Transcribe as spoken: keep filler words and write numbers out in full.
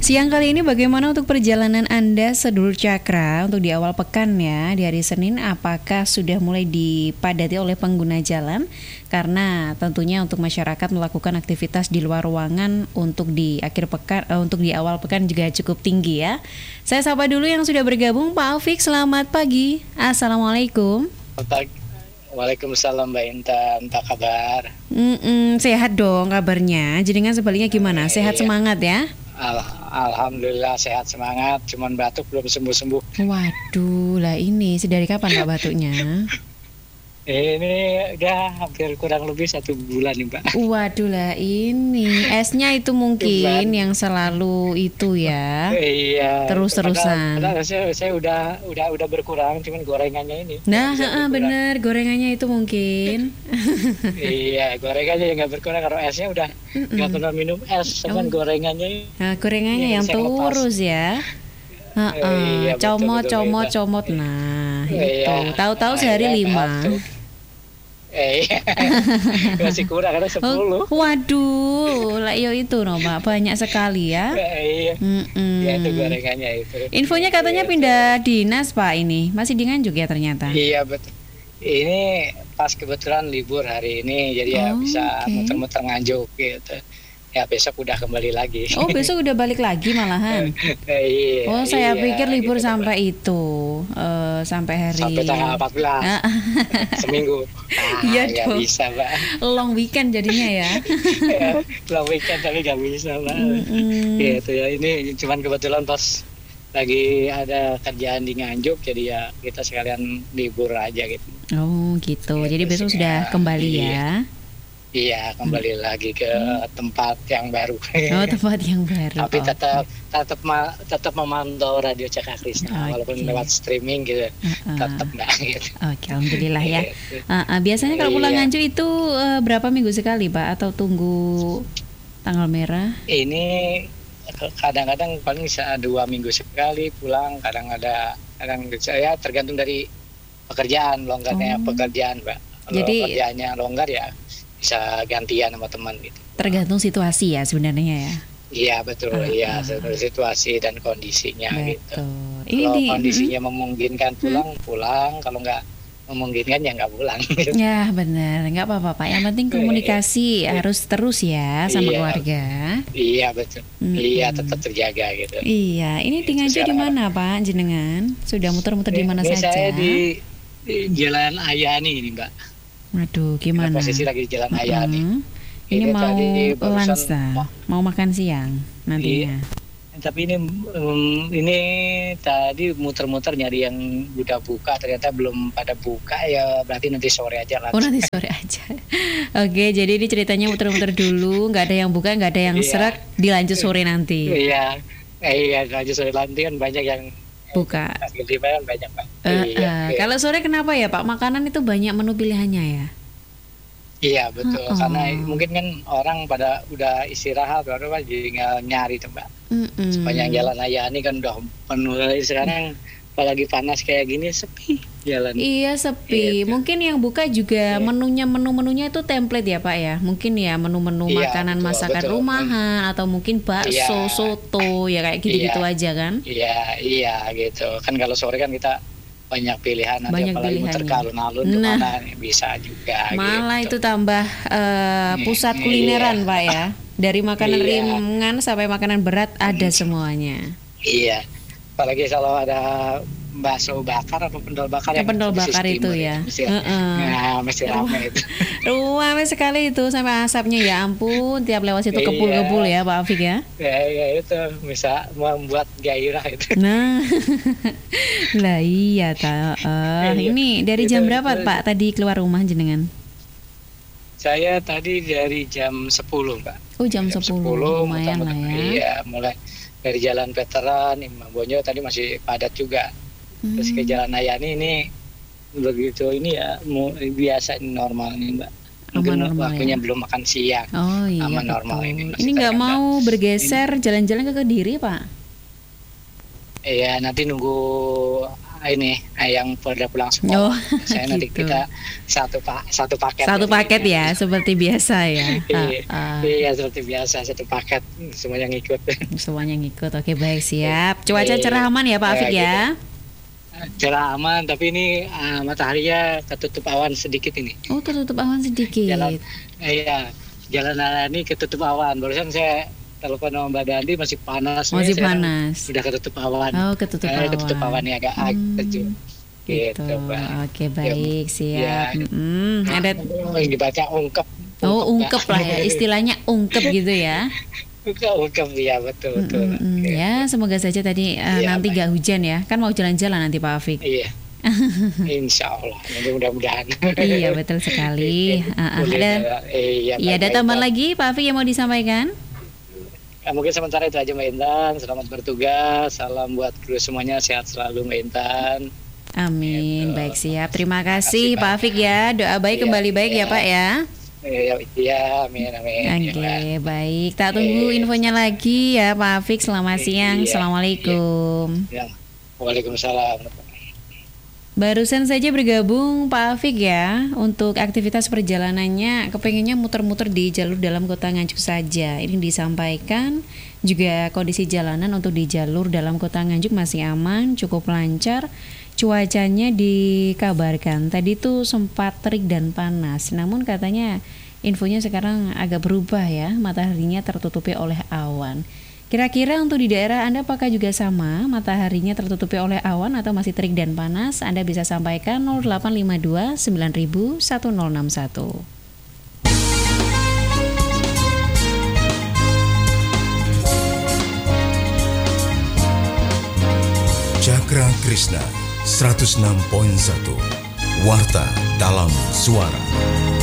Siang kali ini bagaimana untuk perjalanan Anda sedulur Cakra untuk di awal pekan ya, di hari Senin, apakah sudah mulai dipadati oleh pengguna jalan? Karena tentunya untuk masyarakat melakukan aktivitas di luar ruangan untuk di akhir pekan, uh, untuk di awal pekan juga cukup tinggi ya. Saya sapa dulu yang sudah bergabung, Pak Aufik, selamat pagi. Assalamualaikum. Waalaikumsalam Mbak Intan, apa kabar? Mm-mm, sehat dong kabarnya, jenengan sebaliknya gimana? Sehat, Iya. Semangat ya? Al- Alhamdulillah sehat semangat, cuman batuk belum sembuh-sembuh. Waduh, lah ini sedari kapan Pak batuknya? Ini udah hampir kurang lebih satu bulan nih Mbak. Waduh lah ini esnya itu mungkin Cuman- yang selalu itu ya. Iya. Terus-terusan. Padahal, padahal saya, saya udah udah udah berkurang, cuman gorengannya ini. Nah, yang bisa heeh, berkurang. bener gorengannya itu mungkin. Iya, gorengannya yang nggak berkurang, kalau esnya udah nggak pernah minum es, cuman Oh. gorengannya. Nah, gorengannya Iya, yang saya lepas. terus ya. Heeh, Iya, betul, comot, betul, comot, betul. comot. Nah, itu. Iya. Tahu-tahu sehari Iya, lima. batuk. Eh, masih kurang karena sepuluh. Oh, waduh, lah iyo itu no, Pak. Banyak sekali ya. Iya. Mm-mm. Ya itu gorengannya itu. Infonya katanya Iya, pindah dinas Pak ini. Masih di Nganjuk ya ternyata. Iya betul. Ini pas kebetulan libur hari ini, jadi ya Oh, bisa oke. muter-muter Nganjuk gitu. Ya besok udah kembali lagi. Oh, besok udah balik lagi malahan. Eh, iya, Oh, saya iya, pikir libur gitu, sampai itu, eh, sampai hari sampai tanggal empat belas Ah, seminggu. Ah, Iya nggak dong. bisa Mbak. long weekend jadinya ya. Long weekend tapi nggak bisa Mbak. Mm-mm. Gitu ya, ini cuman kebetulan pas lagi ada kerjaan di Nganjuk, jadi ya kita sekalian libur aja gitu. Oh, gitu. Jadi Gitu besok sih, sudah ya. kembali Iya. ya. Iya, kembali lagi ke tempat yang baru. Oh, tempat yang baru. Tapi Oke. tetap tetap ma- tetap memantau Radio Cakra Krisna, walaupun Oke. lewat streaming gitu, Uh-uh. tetap nggak gitu. Oke, alhamdulillah ya. Gitu. Ah, ah, biasanya kalau pulang Iya. Nganjuk itu eh, berapa minggu sekali, Pak? Atau tunggu tanggal merah? Ini kadang-kadang paling bisa dua minggu sekali pulang, kadang ada, kadang saya tergantung dari pekerjaan, longgarnya Oh. pekerjaan, Mbak. Kalau Jadi- pekerjaannya longgar ya bisa gantian sama teman gitu. Tergantung situasi ya sebenarnya ya. Iya betul, Ah, iya ah. situasi dan kondisinya gitu. Betul. Ini Kalau di kondisinya memungkinkan pulang, pulang. Kalau nggak memungkinkan ya nggak pulang. Ya benar, nggak apa-apa Pak. Yang penting komunikasi harus terus ya sama Iya. keluarga. Iya betul. Mm-mm. Iya tetap terjaga gitu. Iya, ini di Itu Nganjuk di sekarang. mana Pak jenengan? Sudah muter-muter di mana Ini saja? saya di, di Jalan Ayani ini Mbak. Waduh, Kita gimana? posisi lagi di Jalan Ayani. Mm-mm. Ini, Ini mau tadi barusan lunch dah, mau- mau makan siang nantinya. Tapi ini um, ini tadi muter-muter nyari yang udah buka, ternyata belum pada buka ya, berarti nanti sore aja lah. Oh nanti sore aja. Oke, jadi ini ceritanya muter-muter dulu, nggak ada yang buka, nggak ada yang Iya. serak, dilanjut sore nanti. Iya, eh, iya aja sore nanti kan banyak yang Buka. di kan banyak Pak. Eh, Iya, eh, iya. Kalau sore kenapa ya Pak? Makanan itu banyak menu pilihannya ya. Iya betul, Oh. karena mungkin kan orang pada udah istirahat, baru kan jadi tinggal nyari tuh Mbak. Mm-mm. Sepanjang Jalan Ayani kan udah penuh, sekarang apalagi panas kayak gini sepi jalan. Iya sepi. Gitu. Mungkin yang buka juga Iya. menunya menu-menunya itu template ya Pak ya. Mungkin ya menu-menu Iya, makanan betul, masakan betul. rumahan atau mungkin bakso, Iya. soto ya kayak gitu-gitu Iya. aja kan. Iya iya gitu. Kan kalau sore kan kita banyak pilihan, nanti Banyak apalagi muter pilihannya. ke alun-alun Nah. kemana bisa juga. Malah itu gitu. tambah eh, pusat Iya. kulineran Pak ya. Dari makanan Iya. ringan sampai makanan berat ada semuanya. Iya. Apalagi kalau ada bakso bakar atau pendol bakar Eh, yang pendol persis bakar itu timur ya. Mesti, Heeh. nah, mesti ramai itu. Ruame sekali itu sampai asapnya ya ampun. Tiap lewat situ Iya. kepul-kepul ya Pak Afik ya. Ya, ya itu bisa membuat gairah itu. Nah, lah iya ta. Eh, Iya. ini dari jam Itu- berapa itu- Pak tadi keluar rumah jenengan? Saya tadi dari jam sepuluh, Mbak. Oh jam sepuluh, lumayan lah muter-muter. ya. Iya, mulai dari Jalan Veteran, Imam Bonjol tadi masih padat juga. Terus ke Hmm. Jalan Ayani ini begitu ini ya mu- biasa normal nih Mbak. Mungkin Aman normal waktunya ya? belum makan siang. Oh iya Aman betul. normal ini, Ini, masih nggak ternyata. mau bergeser jalan-jalan ke Kediri Pak? Iya, nanti nunggu ini yang pada pulang sekolah. Oh, Saya nanti gitu. kita satu pak satu paket. Satu Jadi, paket ya, seperti biasa ya. Iya, Ah, ah. iya seperti biasa satu paket semuanya ngikut. Semuanya ngikut. Oke, baik, siap. Cuaca Iya. cerah aman ya Pak Ya, Afik ya? Cerah aman tapi ini uh, mataharinya ketutup awan sedikit ini. Oh, tertutup awan sedikit. Jalan, iya jalan ini ketutup awan. Barusan saya telepon sama Mbak Dandi masih panas. Masih nih, saya panas. Udah ketutup awan. Oh, ketutup Eh, awan. ketutup awan ya agak Hmm, agak gitu. gitu, Mbak. Oke, baik, siap. Ya. Mm-mm. Ada Oh, yang dibaca ungkep. Oh, Mbak. ungkep lah ya, istilahnya ungkep gitu ya. Ungkep, ungkep ya betul betul. Mm-mm. Oke. Ya, semoga saja tadi uh, Iya, nanti baik. gak hujan ya. Kan mau jalan-jalan nanti Pak Afik. Iya. Insya Allah, nanti mudah-mudahan. Iya, betul sekali. Ah, ah. Boleh, Ada iya, Iya, ada baik-baik, tambahan Mbak. lagi Pak Afik yang mau disampaikan? Ya, mungkin sementara itu aja Mbak Intan. Selamat bertugas. Salam buat kru semuanya. Sehat selalu Mbak Intan. Amin. Gitu. Baik, siap. Terima Terima kasih kasih Pak Afik ya. Doa baik Iya, kembali baik ya iya. Pak ya. Iya, iya, amin, amin. Oke, Ya, Mbak. baik. Tak tunggu Eh. infonya lagi ya Pak Afik. Selamat siang. Iya, Assalamualaikum. Ya. Waalaikumsalam. Barusan saja bergabung Pak Afik ya. Untuk aktivitas perjalanannya kepengennya muter-muter di jalur dalam kota Nganjuk saja. Ini disampaikan juga kondisi jalanan untuk di jalur dalam kota Nganjuk masih aman, cukup lancar. Cuacanya dikabarkan tadi tuh sempat terik dan panas. Namun katanya infonya sekarang agak berubah ya. Mataharinya tertutupi oleh awan. Kira-kira untuk di daerah Anda apakah juga sama? Mataharinya tertutupi oleh awan atau masih terik dan panas? Anda bisa sampaikan nol delapan lima dua sembilan nol nol satu nol enam satu. Cakra Krishna seratus enam koma satu Warta dalam Suara.